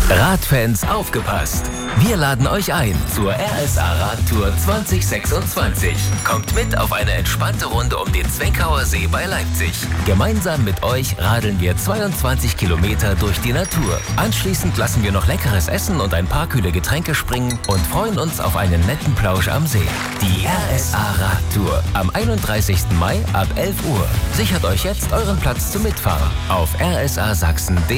Radfans aufgepasst! Wir laden euch ein zur RSA Radtour 2026. Kommt mit auf eine entspannte Runde um den Zweckauer See bei Leipzig. Gemeinsam mit euch radeln wir 22 Kilometer durch die Natur. Anschließend lassen wir noch leckeres Essen und ein paar kühle Getränke springen und freuen uns auf einen netten Plausch am See. Die RSA Radtour am 31. Mai ab 11 Uhr. Sichert euch jetzt euren Platz zum Mitfahren auf rsasachsen.de.